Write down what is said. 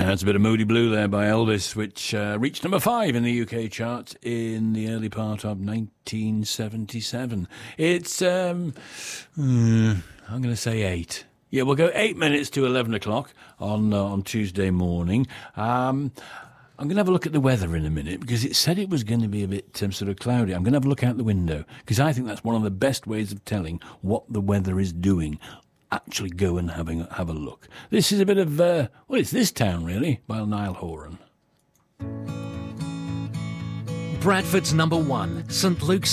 That's a bit of Moody Blue there by Elvis, which reached number 5 in the UK chart in the early part of 1977. It's, I'm going to say 8. Yeah, we'll go 8 minutes to 11 o'clock on Tuesday morning. I'm going to have a look at the weather in a minute because it said it was going to be a bit sort of cloudy. I'm going to have a look out the window because I think that's one of the best ways of telling what the weather is doing. Actually go and have a look. This is a bit of, it's This Town, really, by Niall Horan. Bradford's number 1, St Luke's